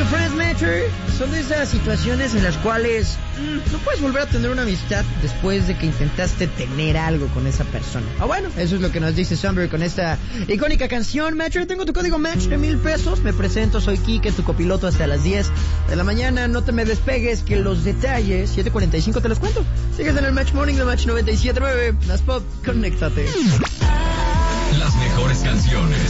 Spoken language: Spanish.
to friends matter. Son de esas situaciones en las cuales no puedes volver a tener una amistad después de que intentaste tener algo con esa persona. Bueno, eso es lo que nos dice Sunbury con esta icónica canción. Matcher, tengo tu código Match de $1,000. Me presento, soy Kike, tu copiloto hasta las 10 de la mañana. No te me despegues, que los detalles 7:45 te los cuento. Sigues en el Match Morning de Match 97.9. Nas Pop, conéctate. Las mejores canciones.